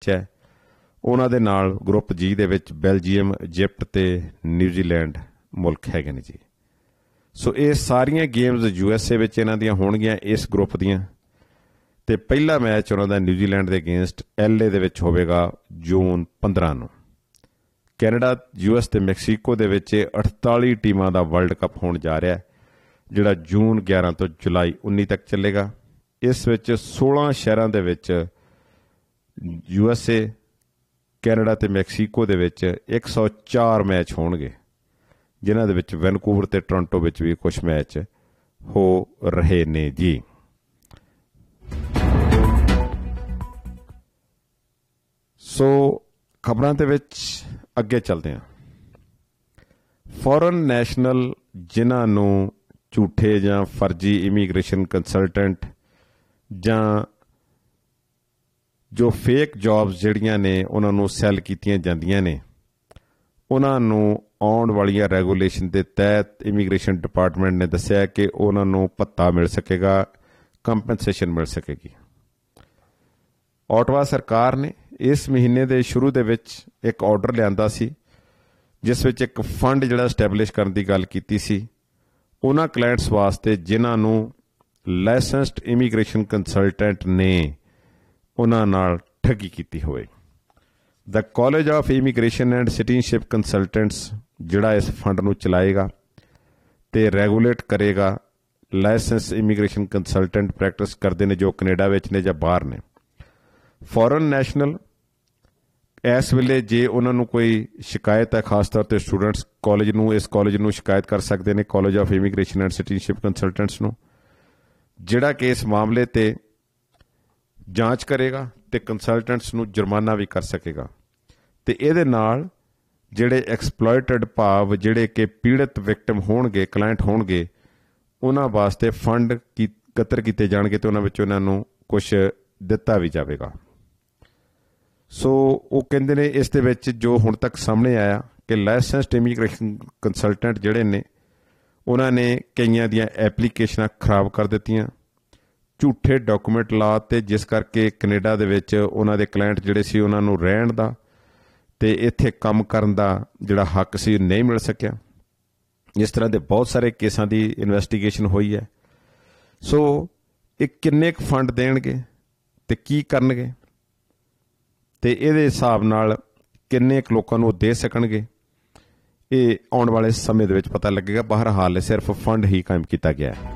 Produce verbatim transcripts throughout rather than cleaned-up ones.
ਹੈ। ਉਹਨਾਂ ਦੇ ਨਾਲ ਗਰੁੱਪ ਜੀ ਦੇ ਵਿੱਚ ਬੈਲਜੀਅਮ, ਇਜਿਪਟ ਅਤੇ ਨਿਊਜ਼ੀਲੈਂਡ ਮੁਲਕ ਹੈਗੇ ਨੇ ਜੀ। ਸੋ ਇਹ ਸਾਰੀਆਂ ਗੇਮਜ਼ ਯੂ ਐਸ ਏ ਵਿੱਚ ਇਹਨਾਂ ਦੀਆਂ ਹੋਣਗੀਆਂ ਇਸ ਗਰੁੱਪ ਦੀਆਂ। ਅਤੇ ਪਹਿਲਾ ਮੈਚ ਉਹਨਾਂ ਦਾ ਨਿਊਜ਼ੀਲੈਂਡ ਦੇ ਅਗੇਂਸਟ ਐਲ ਏ ਦੇ ਵਿੱਚ ਹੋਵੇਗਾ ਜੂਨ ਪੰਦਰਾਂ ਨੂੰ। ਕੈਨੇਡਾ, ਯੂ ਐਸ ਅਤੇ ਮੈਕਸੀਕੋ ਦੇ ਵਿੱਚ ਅਠਤਾਲੀ ਟੀਮਾਂ ਦਾ ਵਰਲਡ ਕੱਪ ਹੋਣ ਜਾ ਰਿਹਾ, ਜਿਹੜਾ ਜੂਨ ਗਿਆਰਾਂ ਤੋਂ ਜੁਲਾਈ ਉੱਨੀ ਤੱਕ ਚੱਲੇਗਾ। ਇਸ ਵਿੱਚ ਸੋਲਾਂ ਸ਼ਹਿਰਾਂ ਦੇ ਵਿੱਚ ਯੂ ਐਸ ਏ, ਕੈਨੇਡਾ ਅਤੇ ਮੈਕਸੀਕੋ ਦੇ ਵਿੱਚ ਇੱਕ ਸੌ ਚਾਰ ਮੈਚ ਹੋਣਗੇ, ਜਿਨ੍ਹਾਂ ਦੇ ਵਿੱਚ ਵੈਨਕੂਵਰ ਅਤੇ ਟੋਰਾਂਟੋ ਵਿੱਚ ਵੀ ਕੁਛ ਮੈਚ ਹੋ ਰਹੇ ਨੇ ਜੀ। ਸੋ ਖਬਰਾਂ ਦੇ ਵਿੱਚ ਅੱਗੇ ਚੱਲਦੇ ਹਾਂ। ਫੋਰਨ ਨੈਸ਼ਨਲ ਜਿਨ੍ਹਾਂ ਨੂੰ ਝੂਠੇ ਜਾਂ ਫਰਜ਼ੀ ਇਮੀਗ੍ਰੇਸ਼ਨ ਕੰਸਲਟੈਂਟ ਜਾਂ ਜੋ ਫੇਕ ਜੌਬਸ ਜਿਹੜੀਆਂ ਨੇ ਉਹਨਾਂ ਨੂੰ ਸੈੱਲ ਕੀਤੀਆਂ ਜਾਂਦੀਆਂ ਨੇ, ਉਹਨਾਂ ਨੂੰ ਆਉਣ ਵਾਲੀਆਂ ਰੈਗੂਲੇਸ਼ਨ ਦੇ ਤਹਿਤ ਇਮੀਗ੍ਰੇਸ਼ਨ ਡਿਪਾਰਟਮੈਂਟ ਨੇ ਦੱਸਿਆ ਕਿ ਉਹਨਾਂ ਨੂੰ ਭੱਤਾ ਮਿਲ ਸਕੇਗਾ, ਕੰਪਨਸੇਸ਼ਨ ਮਿਲ ਸਕੇਗੀ। ਓਟਵਾ ਸਰਕਾਰ ਨੇ ਇਸ ਮਹੀਨੇ ਦੇ ਸ਼ੁਰੂ ਦੇ ਵਿੱਚ ਇੱਕ ਆਰਡਰ ਲਿਆਂਦਾ ਸੀ, ਜਿਸ ਵਿੱਚ ਇੱਕ ਫੰਡ ਜਿਹੜਾ ਸਟੈਬਲਿਸ਼ ਕਰਨ ਦੀ ਗੱਲ ਕੀਤੀ ਸੀ ਉਹਨਾਂ ਕਲਾਇੰਟਸ ਵਾਸਤੇ ਜਿਨ੍ਹਾਂ ਨੂੰ ਲਾਇਸੈਂਸਡ ਇਮੀਗ੍ਰੇਸ਼ਨ ਕੰਸਲਟੈਂਟ ਨੇ ਉਹਨਾਂ ਨਾਲ ਠੱਗੀ ਕੀਤੀ ਹੋਵੇ। ਦ college of immigration and citizenship consultants ਜਿਹੜਾ ਇਸ ਫੰਡ ਨੂੰ ਚਲਾਏਗਾ ਅਤੇ ਰੈਗੂਲੇਟ ਕਰੇਗਾ ਲਾਇਸੈਂਸ ਇਮੀਗ੍ਰੇਸ਼ਨ ਕੰਸਲਟੈਂਟ ਪ੍ਰੈਕਟਿਸ ਕਰਦੇ ਨੇ ਜੋ ਕੈਨੇਡਾ ਵਿੱਚ ਨੇ ਜਾਂ ਬਾਹਰ ਨੇ। ਫੋਰਨ ਨੈਸ਼ਨਲ ਇਸ ਵੇਲੇ ਜੇ ਉਹਨਾਂ ਨੂੰ ਕੋਈ ਸ਼ਿਕਾਇਤ ਹੈ, ਖਾਸ ਤੌਰ 'ਤੇ ਸਟੂਡੈਂਟਸ ਕਾਲਜ ਨੂੰ ਇਸ ਕਾਲਜ ਨੂੰ ਸ਼ਿਕਾਇਤ ਕਰ ਸਕਦੇ ਨੇ, college of immigration and citizenship consultants ਨੂੰ, ਜਿਹੜਾ ਕਿ ਇਸ ਮਾਮਲੇ 'ਤੇ ਜਾਂਚ ਕਰੇਗਾ ਅਤੇ ਕੰਸਲਟੈਂਟਸ ਨੂੰ ਜੁਰਮਾਨਾ ਵੀ ਕਰ ਸਕੇਗਾ। ਅਤੇ ਇਹਦੇ ਨਾਲ ਜਿਹੜੇ ਐਕਸਪਲੋਇਟਡ ਭਾਵ ਜਿਹੜੇ ਕਿ ਪੀੜਤ ਵਿਕਟਮ ਹੋਣਗੇ, ਕਲਾਇੰਟ ਹੋਣਗੇ, ਉਹਨਾਂ ਵਾਸਤੇ ਫੰਡ ਕੀ ਇਕੱਤਰ ਕੀਤੇ ਜਾਣਗੇ ਅਤੇ ਉਹਨਾਂ ਵਿੱਚ ਉਹਨਾਂ ਨੂੰ ਕੁਛ ਦਿੱਤਾ ਵੀ ਜਾਵੇਗਾ। ਸੋ ਉਹ ਕਹਿੰਦੇ ਨੇ ਇਸ ਦੇ ਵਿੱਚ ਜੋ ਹੁਣ ਤੱਕ ਸਾਹਮਣੇ ਆਇਆ ਕਿ ਲਾਇਸੈਂਸਡ ਇਮੀਗ੍ਰੇਸ਼ਨ ਕੰਸਲਟੈਂਟ ਜਿਹੜੇ ਨੇ ਉਹਨਾਂ ਨੇ ਕਈਆਂ ਦੀਆਂ ਐਪਲੀਕੇਸ਼ਨਾਂ ਖਰਾਬ ਕਰ ਦਿੱਤੀਆਂ, ਝੂਠੇ ਡਾਕੂਮੈਂਟ ਲਾ ਤੇ, ਜਿਸ ਕਰਕੇ ਕੈਨੇਡਾ ਦੇ ਵਿੱਚ ਉਹਨਾਂ ਦੇ ਕਲਾਇੰਟ ਜਿਹੜੇ ਸੀ ਉਹਨਾਂ ਨੂੰ ਰਹਿਣ ਦਾ ਅਤੇ ਇੱਥੇ ਕੰਮ ਕਰਨ ਦਾ ਜਿਹੜਾ ਹੱਕ ਸੀ ਨਹੀਂ ਮਿਲ ਸਕਿਆ। ਇਸ ਤਰ੍ਹਾਂ ਦੇ ਬਹੁਤ ਸਾਰੇ ਕੇਸਾਂ ਦੀ ਇਨਵੈਸਟੀਗੇਸ਼ਨ ਹੋਈ ਹੈ। ਸੋ ਇਹ ਕਿੰਨੇ ਕੁ ਫੰਡ ਦੇਣਗੇ ਅਤੇ ਕੀ ਕਰਨਗੇ ਅਤੇ ਇਹਦੇ ਹਿਸਾਬ ਨਾਲ ਕਿੰਨੇ ਕੁ ਲੋਕਾਂ ਨੂੰ ਦੇ ਸਕਣਗੇ, ਇਹ ਆਉਣ ਵਾਲੇ ਸਮੇਂ ਦੇ ਵਿੱਚ ਪਤਾ ਲੱਗੇਗਾ। ਬਹਰਹਾਲ ਸਿਰਫ ਫੰਡ ਹੀ ਕਾਇਮ ਕੀਤਾ ਗਿਆ ਹੈ।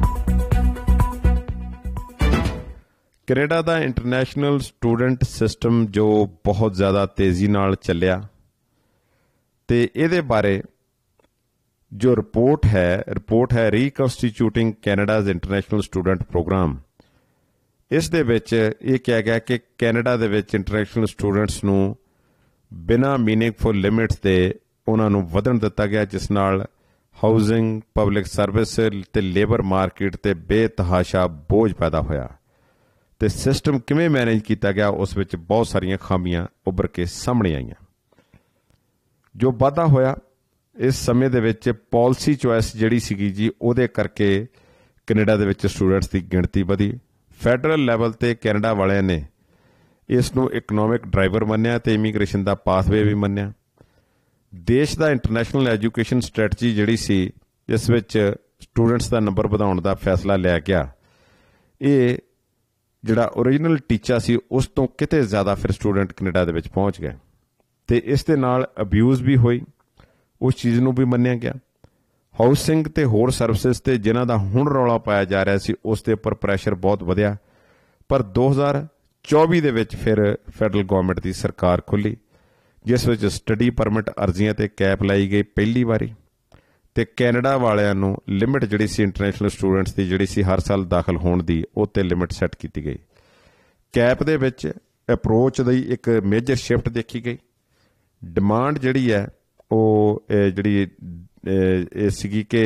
ਕੈਨੇਡਾ ਦਾ ਇੰਟਰਨੈਸ਼ਨਲ ਸਟੂਡੈਂਟ ਸਿਸਟਮ ਜੋ ਬਹੁਤ ਜ਼ਿਆਦਾ ਤੇਜ਼ੀ ਨਾਲ ਚੱਲਿਆ, ਅਤੇ ਇਹਦੇ ਬਾਰੇ ਜੋ ਰਿਪੋਰਟ ਹੈ ਰਿਪੋਰਟ ਹੈ ਰੀਕਨਸਟੀਟਿਊਟਿੰਗ ਕੈਨੇਡਾਜ਼ ਇੰਟਰਨੈਸ਼ਨਲ ਸਟੂਡੈਂਟ ਪ੍ਰੋਗਰਾਮ। ਇਸ ਦੇ ਵਿੱਚ ਇਹ ਕਿਹਾ ਗਿਆ ਕਿ ਕੈਨੇਡਾ ਦੇ ਵਿੱਚ ਇੰਟਰਨੈਸ਼ਨਲ ਸਟੂਡੈਂਟਸ ਨੂੰ ਬਿਨਾਂ ਮੀਨਿੰਗਫੁਲ ਲਿਮਿਟਸ ਦੇ ਉਹਨਾਂ ਨੂੰ ਵਧਣ ਦਿੱਤਾ ਗਿਆ, ਜਿਸ ਨਾਲ ਹਾਊਸਿੰਗ, ਪਬਲਿਕ ਸਰਵਿਸ ਅਤੇ ਲੇਬਰ ਮਾਰਕੀਟ 'ਤੇ ਬੇਤਹਾਸ਼ਾ ਬੋਝ ਪੈਦਾ ਹੋਇਆ। ਅਤੇ ਸਿਸਟਮ ਕਿਵੇਂ ਮੈਨੇਜ ਕੀਤਾ ਗਿਆ ਉਸ ਵਿੱਚ ਬਹੁਤ ਸਾਰੀਆਂ ਖਾਮੀਆਂ ਉੱਭਰ ਕੇ ਸਾਹਮਣੇ ਆਈਆਂ। ਜੋ ਵਾਧਾ ਹੋਇਆ ਇਸ ਸਮੇਂ ਦੇ ਵਿੱਚ ਪਾਲਿਸੀ ਚੋਇਸ ਜਿਹੜੀ ਸੀਗੀ ਜੀ, ਉਹਦੇ ਕਰਕੇ ਕੈਨੇਡਾ ਦੇ ਵਿੱਚ ਸਟੂਡੈਂਟਸ ਦੀ ਗਿਣਤੀ ਵਧੀ। ਫੈਡਰਲ ਲੈਵਲ 'ਤੇ ਕੈਨੇਡਾ ਵਾਲਿਆਂ ਨੇ ਇਸ ਨੂੰ ਇਕਨੋਮਿਕ ਡਰਾਈਵਰ ਮੰਨਿਆ ਅਤੇ ਇਮੀਗ੍ਰੇਸ਼ਨ ਦਾ ਪਾਥਵੇ ਵੀ ਮੰਨਿਆ। ਦੇਸ਼ ਦਾ ਇੰਟਰਨੈਸ਼ਨਲ ਐਜੂਕੇਸ਼ਨ ਸਟ੍ਰੈਟਜੀ ਜਿਹੜੀ ਸੀ, ਜਿਸ ਵਿੱਚ ਸਟੂਡੈਂਟਸ ਦਾ ਨੰਬਰ ਵਧਾਉਣ ਦਾ ਫੈਸਲਾ ਲਿਆ ਗਿਆ, ਇਹ ਜਿਹੜਾ ਓਰੀਜਨਲ ਟੀਚਾ ਸੀ ਉਸ ਤੋਂ ਕਿਤੇ ਜ਼ਿਆਦਾ ਫਿਰ ਸਟੂਡੈਂਟ ਕੈਨੇਡਾ ਦੇ ਵਿੱਚ ਪਹੁੰਚ ਗਏ ਅਤੇ ਇਸ ਦੇ ਨਾਲ ਅਬਿਊਜ਼ ਵੀ ਹੋਈ, ਉਸ ਚੀਜ਼ ਨੂੰ ਵੀ ਮੰਨਿਆ ਗਿਆ। ਹਾਊਸਿੰਗ ਅਤੇ ਹੋਰ ਸਰਵਿਸਿਜ਼ 'ਤੇ ਜਿਨ੍ਹਾਂ ਦਾ ਹੁਣ ਰੌਲਾ ਪਾਇਆ ਜਾ ਰਿਹਾ ਸੀ ਉਸ ਦੇ ਉੱਪਰ ਪ੍ਰੈਸ਼ਰ ਬਹੁਤ ਵਧਿਆ। ਪਰ ਦੋ ਹਜ਼ਾਰ ਚੌਵੀ ਦੇ ਵਿੱਚ ਫਿਰ ਫੈਡਰਲ ਗੌਰਮੈਂਟ ਦੀ ਸਰਕਾਰ ਖੁੱਲ੍ਹੀ, ਜਿਸ ਵਿੱਚ ਸਟੱਡੀ ਪਰਮਿਟ ਅਰਜ਼ੀਆਂ 'ਤੇ ਕੈਪ ਲਾਈ ਗਈ ਪਹਿਲੀ ਵਾਰੀ, ਅਤੇ ਕੈਨੇਡਾ ਵਾਲਿਆਂ ਨੂੰ ਲਿਮਿਟ ਜਿਹੜੀ ਸੀ ਇੰਟਰਨੈਸ਼ਨਲ ਸਟੂਡੈਂਟਸ ਦੀ ਜਿਹੜੀ ਸੀ ਹਰ ਸਾਲ ਦਾਖਲ ਹੋਣ ਦੀ, ਉਹ 'ਤੇ ਲਿਮਿਟ ਸੈੱਟ ਕੀਤੀ ਗਈ। ਕੈਪ ਦੇ ਵਿੱਚ ਅਪਰੋਚ ਦੀ ਇੱਕ ਮੇਜਰ ਸ਼ਿਫਟ ਦੇਖੀ ਗਈ। ਡਿਮਾਂਡ ਜਿਹੜੀ ਹੈ ਉਹ ਜਿਹੜੀ ਇਹ ਸੀਗੀ ਕਿ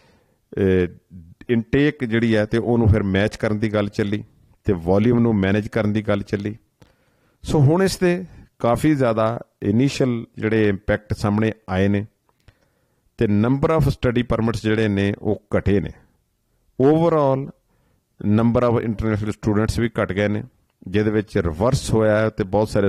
ਇਨਟੇਕ ਜਿਹੜੀ ਹੈ ਅਤੇ ਉਹਨੂੰ ਫਿਰ ਮੈਚ ਕਰਨ ਦੀ ਗੱਲ ਚੱਲੀ ਅਤੇ ਵੋਲੀਅਮ ਨੂੰ ਮੈਨੇਜ ਕਰਨ ਦੀ ਗੱਲ ਚੱਲੀ। ਸੋ ਹੁਣ ਇਸ ਦੇ ਕਾਫੀ ਜ਼ਿਆਦਾ ਇਨੀਸ਼ੀਅਲ ਜਿਹੜੇ ਇੰਪੈਕਟ ਸਾਹਮਣੇ ਆਏ ਨੇ ਅਤੇ ਨੰਬਰ ਆਫ ਸਟੱਡੀ ਪਰਮਿਟਸ ਜਿਹੜੇ ਨੇ ਉਹ ਘਟੇ ਨੇ। Overall number of international students ਵੀ ਘਟ ਗਏ ਨੇ ਜਿਹਦੇ ਵਿੱਚ ਰਿਵਰਸ ਹੋਇਆ ਹੈ ਤੇ ਬਹੁਤ ਸਾਰੇ